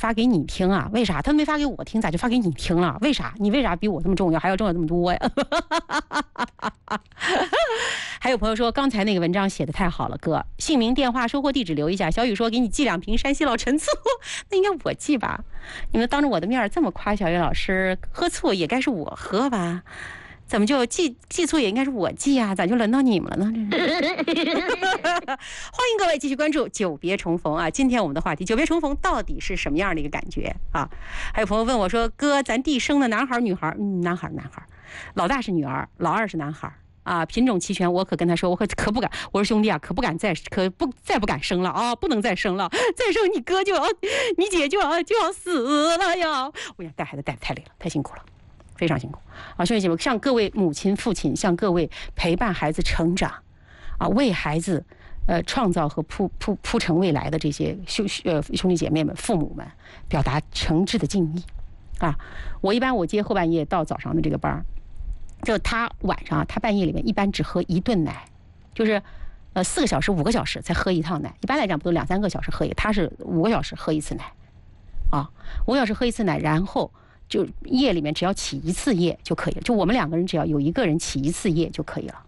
发给你听啊？为啥？他都没发给我听，咋就发给你听了？为啥？你为啥比我这么重要，还要重要这么多呀？还有朋友说，刚才那个文章写的太好了，哥，姓名、电话、收货地址留一下。小雨说给你寄2瓶山西老陈醋，那应该我寄吧？你们当着我的面这么夸小雨老师，喝醋也该是我喝吧？怎么就寄醋也应该是我寄啊？咋就轮到你们了呢？欢迎各位继续关注久别重逢啊！今天我们的话题，久别重逢到底是什么样的一个感觉啊？还有朋友问我说，哥，咱弟生的男孩女孩？男孩，老大是女儿，老二是男孩。啊，品种齐全，我可跟他说，我可不敢，我说兄弟啊，可不敢生了啊，不能再生了，再生你哥你姐就要死了呀！我想带孩子带得太累了，太辛苦了，非常辛苦啊！兄弟姐妹，向各位母亲、父亲，向各位陪伴孩子成长，啊，为孩子创造和铺成未来的这些兄弟姐妹们、父母们，表达诚挚的敬意啊！我一般接后半夜到早上的这个班。就他晚上他半夜里面一般只喝1顿奶，就是4个小时5个小时才喝一趟奶，一般来讲不都2-3个小时喝一，他是5个小时喝1次奶啊，5个小时喝1次奶，然后就夜里面只要起1次夜就可以了，就我们2个人只要有1个人起1次夜就可以了，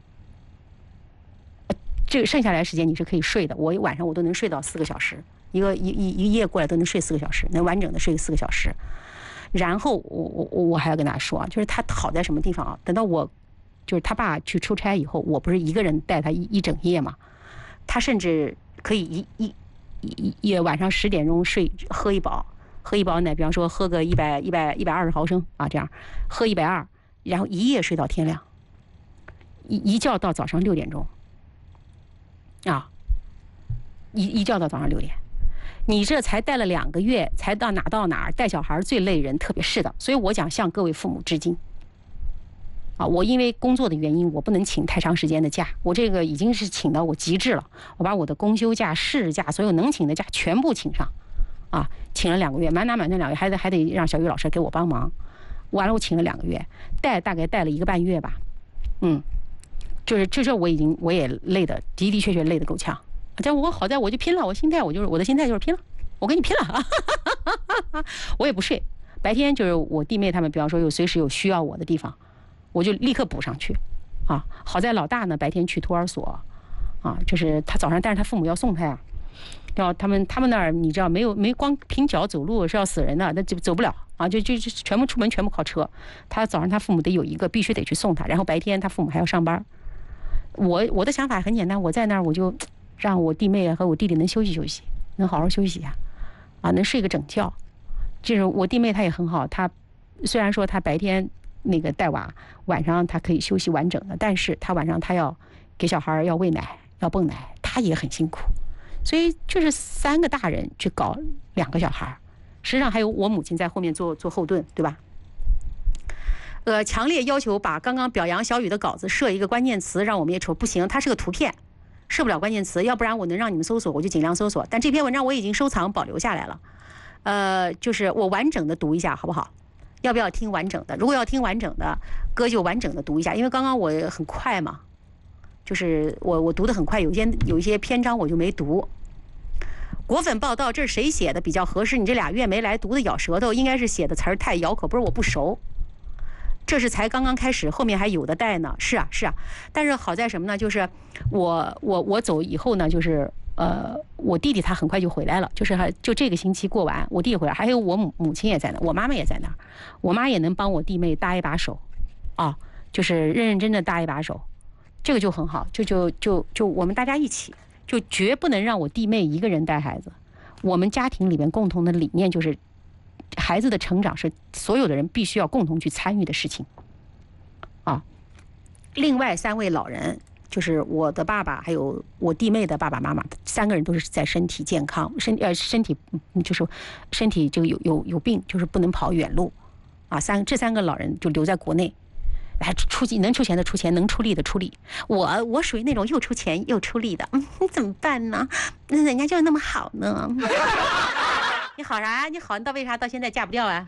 这个剩下来的时间你是可以睡的，我晚上我都能睡到4个小时，一个夜过来都能睡4个小时，能完整的睡4个小时。然后我还要跟大家说啊，就是他好在什么地方啊？等到就是他爸去出差以后，我不是一个人带他一整夜嘛，他甚至可以也晚上10点钟喝一包奶，比方说喝个120毫升啊，这样喝120，然后一夜睡到天亮，一觉到早上6点钟，啊，一觉到早上6点。你这才带了2个月，才到哪带小孩最累人，特别是的，所以我想向各位父母致敬。啊，我因为工作的原因，我不能请太长时间的假，我这个已经是请到我极致了，我把我的公休假、事假，所有能请的假全部请上，啊，请了2个月，满打满算2个月，还得让小雨老师给我帮忙，完了我请了2个月，大概带了1个半月吧，就是这我也累的的确累得够呛。但我好在我就拼了，我的心态就是拼了，我跟你拼了啊！我也不睡，白天就是我弟妹他们，比方说随时有需要我的地方，我就立刻补上去，啊！好在老大呢白天去托儿所，啊，就是他早上，但是他父母要送他呀，要他们那儿你知道没光凭脚走路是要死人的，那就走不了啊，就全部出门全部靠车，他早上他父母得有一个必须得去送他，然后白天他父母还要上班，我的想法很简单，我在那儿我就。让我弟妹和我弟弟能休息休息，能好好休息呀，啊，能睡个整觉。就是我弟妹她也很好，她虽然说她白天那个带娃，晚上她可以休息完整的，但是她晚上她要给小孩要喂奶，要泵奶，她也很辛苦。所以就是3个大人去搞2个小孩，实际上还有我母亲在后面做后盾，对吧？强烈要求把刚刚表扬小雨的稿子设一个关键词，让我们也瞅不行，它是个图片。设不了关键词，要不然我能让你们搜索，我就尽量搜索。但这篇文章我已经收藏保留下来了，就是我完整的读一下，好不好？要不要听完整的？如果要听完整的，哥就完整的读一下，因为刚刚我很快嘛，就是我读得很快，有一些篇章我就没读。果粉报道，这是谁写的比较合适？你这2月没来，读的咬舌头，应该是写的词儿太咬口，不是我不熟。这是才刚刚开始，后面还有的带呢。是啊，但是好在什么呢？就是我走以后呢，就是我弟弟他很快就回来了，就这个星期过完，我弟弟回来，还有我母亲也在那，我妈妈也在那儿，我妈也能帮我弟妹搭一把手，啊，就是认认真真搭一把手，这个就很好，就我们大家一起，就绝不能让我弟妹一个人带孩子。我们家庭里面共同的理念就是。孩子的成长是所有的人必须要共同去参与的事情，啊。另外3位老人，就是我的爸爸，还有我弟妹的爸爸妈妈，3个人都是在身体健康，身体就是身体就有病，就是不能跑远路，啊。这3个老人就留在国内，还能出钱的出钱，能出力的出力。我属于那种又出钱又出力的，怎么办呢？那人家就那么好呢。你好啥？你好，你为啥到现在嫁不掉啊？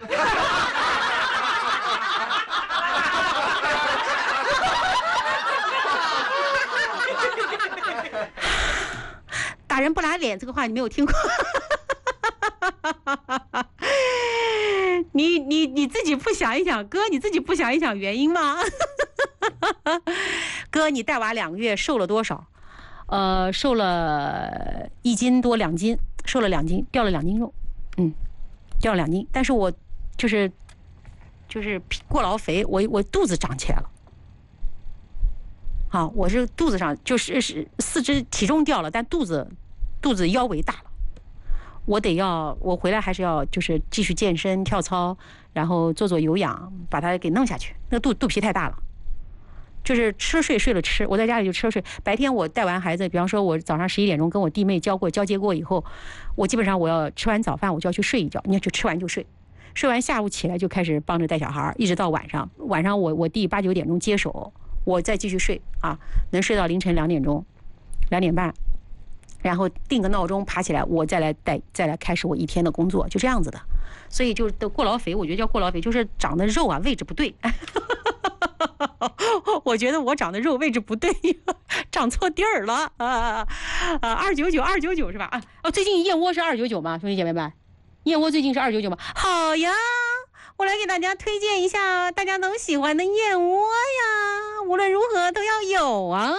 打人不拉脸这个话你没有听过？ 你自己不想一想，哥，你自己不想一想原因吗？哥，你带娃2个月瘦了多少？瘦了1斤多2斤，瘦了2斤，掉了2斤肉，掉了2斤。但是我就是过劳肥，我肚子长起来了。啊，我是肚子上就是四肢体重掉了，但肚子腰围大了。我回来还是要就是继续健身跳操，然后做有氧，把它给弄下去。那个肚皮太大了。就是吃了睡，睡了吃，我在家里就吃了睡。白天我带完孩子，比方说我早上11点钟跟我弟妹交接过以后，我基本上我要吃完早饭我就要去睡一觉，你看就吃完就睡，睡完下午起来就开始帮着带小孩，一直到晚上我弟8、9点钟接手，我再继续睡啊，能睡到凌晨2点钟2点半，然后定个闹钟爬起来，我再来开始我一天的工作，就这样子的。所以就过劳肥，我觉得叫过劳肥，就是长的肉啊位置不对。我觉得我长的肉位置不对，长错地儿了299是吧？最近燕窝是299吗？兄弟姐妹们，燕窝最近是299吗？好呀，我来给大家推荐一下大家能喜欢的燕窝呀，无论如何都要有啊。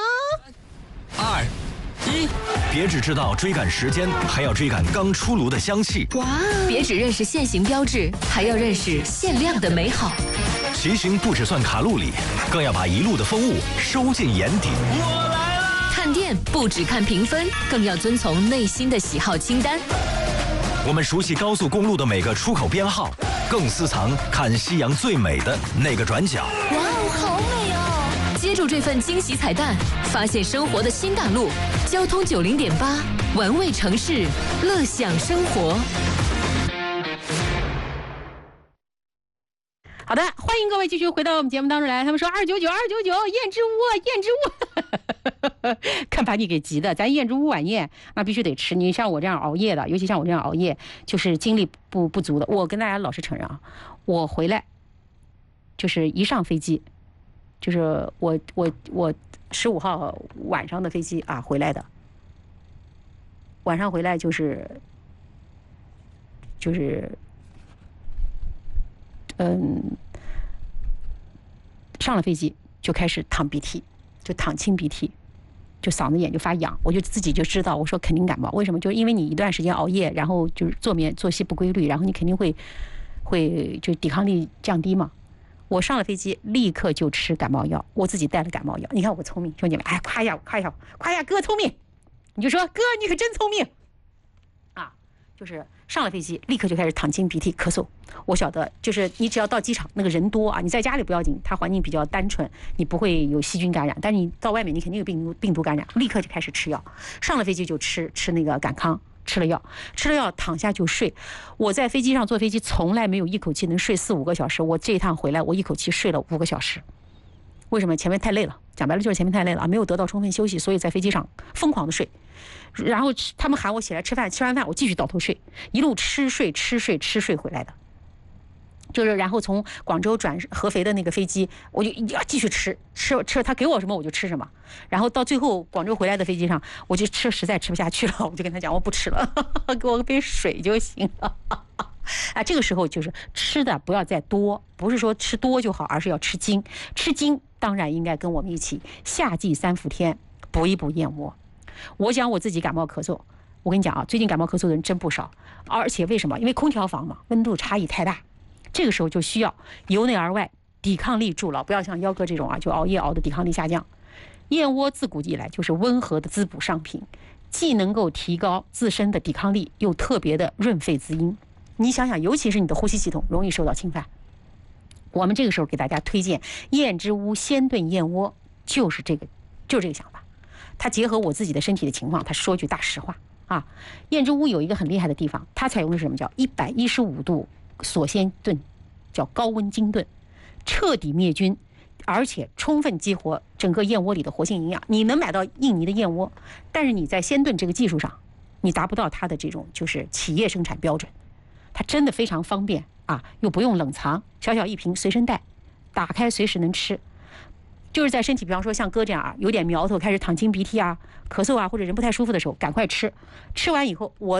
2、1，别只知道追赶时间，还要追赶刚出炉的香气。 哇！别只认识现行标志，还要认识限量的美好。 骑行不只算卡路里，更要把一路的风物收进眼底。 我来了！看店不只看评分，更要遵从内心的喜好清单。 我们熟悉高速公路的每个出口编号，更私藏看夕阳最美的那个转角。 哇哦，好美哦！接住这份惊喜彩蛋，发现生活的新大陆。交通90.8，玩味城市，乐享生活。 好的，欢迎各位继续回到我们节目当中来。他们说299燕之屋，看把你给急的，咱燕之屋晚宴那必须得吃。你像我这样熬夜的，尤其像我这样熬夜，就是精力不足的。我跟大家老实承认啊，我回来就是一上飞机，就是我15号晚上的飞机啊回来的，晚上回来就是上了飞机就开始淌鼻涕，就淌清鼻涕，就嗓子眼就发痒，我就自己就知道，我说肯定感冒。为什么？就是因为你一段时间熬夜，然后就是作息不规律，然后你肯定会就抵抗力降低嘛。我上了飞机立刻就吃感冒药，我自己带了感冒药。你看我聪明，兄弟们，哎，夸一下哥聪明，你就说哥你可真聪明啊！就是上了飞机立刻就开始淌清鼻涕咳嗽。我晓得，就是你只要到机场那个人多啊，你在家里不要紧，它环境比较单纯，你不会有细菌感染，但是你到外面你肯定有病毒感染，立刻就开始吃药。上了飞机就吃那个感康，吃了药躺下就睡。我在飞机上坐飞机从来没有一口气能睡4、5个小时，我这一趟回来我一口气睡了5个小时。为什么？前面太累了，讲白了就是前面太累了啊，没有得到充分休息，所以在飞机上疯狂的睡。然后他们喊我起来吃饭，吃完饭我继续倒头睡，一路吃睡回来的。就是然后从广州转合肥的那个飞机，我就要继续吃，他给我什么我就吃什么。然后到最后广州回来的飞机上，我就实在吃不下去了，我就跟他讲我不吃了，给我杯水就行了。啊，这个时候就是吃的不要再多，不是说吃多就好，而是要吃精。吃精当然应该跟我们一起夏季3伏天补一补燕窝。我讲我自己感冒咳嗽，我跟你讲啊，最近感冒咳嗽的人真不少，而且为什么？因为空调房嘛，温度差异太大。这个时候就需要由内而外抵抗力筑牢，不要像幺哥这种啊，就熬夜熬的抵抗力下降。燕窝自古以来就是温和的滋补上品，既能够提高自身的抵抗力，又特别的润肺滋阴。你想想，尤其是你的呼吸系统容易受到侵犯，我们这个时候给大家推荐燕之屋鲜炖燕窝，就是这个想法。它结合我自己的身体的情况，它说句大实话啊，燕之屋有一个很厉害的地方，它采用的是什么？叫115度锁鲜炖，叫高温精炖，彻底灭菌，而且充分激活整个燕窝里的活性营养。你能买到印尼的燕窝，但是你在鲜炖这个技术上，你达不到它的这种就是企业生产标准。它真的非常方便啊，又不用冷藏，小小一瓶随身带，打开随时能吃。就是在身体，比方说像哥这样啊，有点苗头，开始淌清鼻涕啊、咳嗽啊，或者人不太舒服的时候，赶快吃。吃完以后，我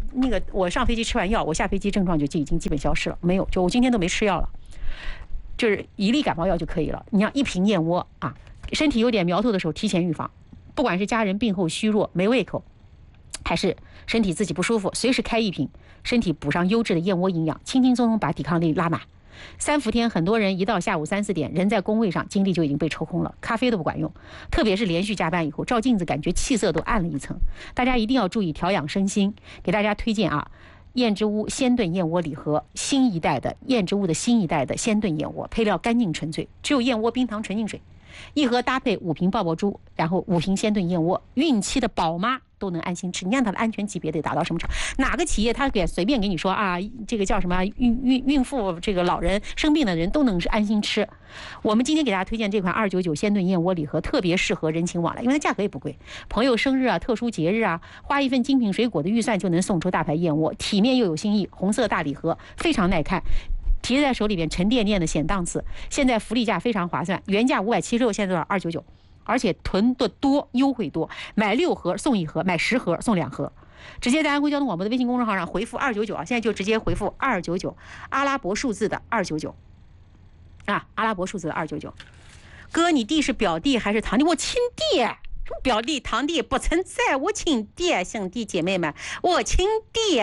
我上飞机吃完药，我下飞机症状就已经基本消失了，没有，就我今天都没吃药了，就是一粒感冒药就可以了。你像一瓶燕窝啊，身体有点苗头的时候提前预防，不管是家人病后虚弱没胃口，还是身体自己不舒服，随时开一瓶，身体补上优质的燕窝营养，轻轻松松把抵抗力拉满。3伏天，很多人一到下午3、4点，人在工位上，精力就已经被抽空了，咖啡都不管用。特别是连续加班以后，照镜子感觉气色都暗了一层。大家一定要注意调养身心。给大家推荐啊，燕之屋鲜炖燕窝礼盒，新一代的燕之屋的新一代的鲜炖燕窝，配料干净纯粹，只有燕窝、冰糖、纯净水，一盒搭配5瓶爆爆珠，然后5瓶鲜炖燕窝，孕期的宝妈都能安心吃。你看它的安全级别得达到什么程度？哪个企业他随便给你说啊，这个叫什么孕妇，这个老人生病的人都能安心吃。我们今天给大家推荐这款299鲜炖燕窝礼盒，特别适合人情往来，因为它价格也不贵，朋友生日啊、特殊节日啊，花一份精品水果的预算就能送出大牌燕窝，体面又有新意。红色大礼盒非常耐看，提在手里边沉甸甸的显档次。现在福利价非常划算，原价576，现在多少？299。而且囤的多，优惠多，买6盒送1盒，买10盒送2盒。直接在安徽交通广播的微信公众号上回复299啊，现在就直接回复299，阿拉伯数字的299啊，阿拉伯数字的299。哥，你弟是表弟还是堂弟？我亲弟，表弟堂弟不存在，我亲弟，兄弟姐妹们，我亲弟。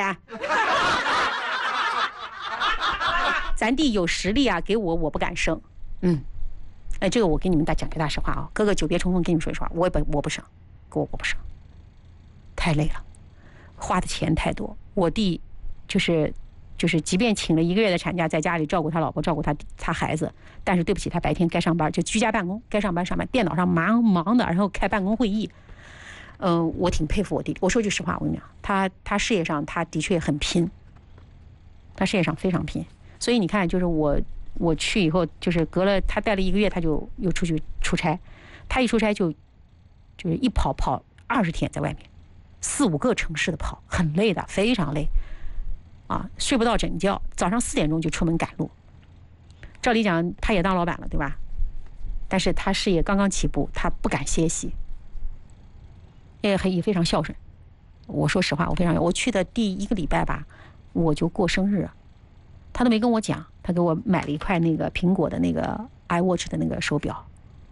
咱弟有实力啊，给我不敢生。哎，这个我给你们讲句大实话啊，哥哥久别重逢，跟你们说实话，我不生，我不生，太累了，花的钱太多。我弟就是，即便请了1个月的产假，在家里照顾他老婆，照顾他孩子，但是对不起，他白天该上班就居家办公，该上班上班，电脑上忙的，然后开办公会议。我挺佩服我弟弟。我说句实话，我跟你讲，他事业上他的确很拼，他事业上非常拼。所以你看，就是我去以后，就是隔了他带了1个月，他就又出去出差。他一出差就是一跑20天在外面，4、5个城市的跑，很累的，非常累啊，睡不到整觉。早上4点钟就出门赶路。照理讲，他也当老板了，对吧？但是他事业刚刚起步，他不敢歇息，也非常孝顺。我说实话，我去的第1个礼拜吧，我就过生日，他都没跟我讲。他给我买了一块那个苹果的那个 iWatch 的那个手表，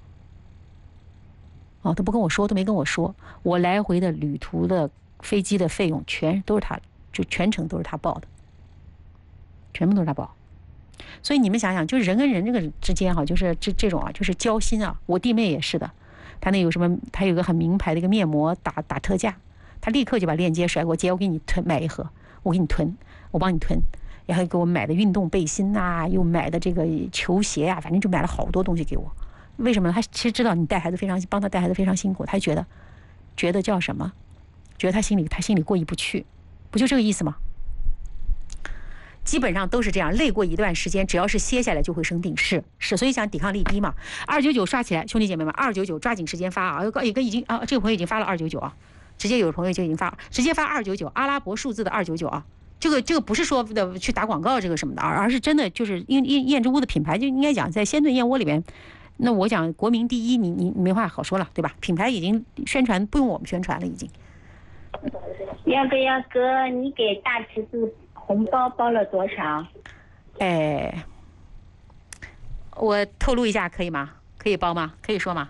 都不跟我说，都没跟我说。我来回的旅途的飞机的费用都是他，就全程都是他报的，全部都是他报。所以你们想想，就是人跟人这个之间哈，就是这种啊，就是交心啊。我弟妹也是的，他那有什么，他有个很名牌的一个面膜打特价，他立刻就把链接甩给我，姐，我给你买1盒，我给你囤，我帮你囤。然后给我买的运动背心呐，又买的这个球鞋啊，反正就买了好多东西给我。为什么呢？他其实知道你带孩子帮他带孩子非常辛苦，他觉得叫什么？觉得他心里过意不去，不就这个意思吗？基本上都是这样，累过一段时间，只要是歇下来就会生病，是，所以讲抵抗力低嘛。299刷起来，兄弟姐妹们，299抓紧时间发啊！有个已经这个朋友已经发了299啊，直接有朋友就已经直接发299，阿拉伯数字的299啊。这个不是说的去打广告这个什么的，而是真的就是燕之屋的品牌就应该讲在鲜炖燕窝里边，那我讲国民第一，你没话好说了，对吧？品牌已经宣传不用我们宣传了，已经。 要哥，你给大侄子红包包了多少？ 哎，我透露一下可以吗？可以包吗？可以说吗？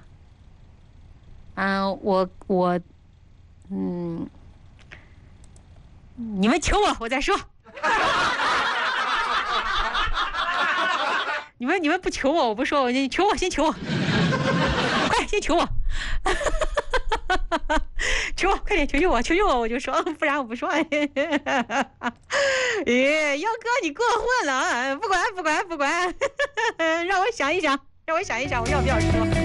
我你们求我再说。你们不求我，我不说，你求我，先求我，快先求我，求我，快点求我，我就说，不然我不说。耀哥你过分了，不管，让我想一想，我要不要说？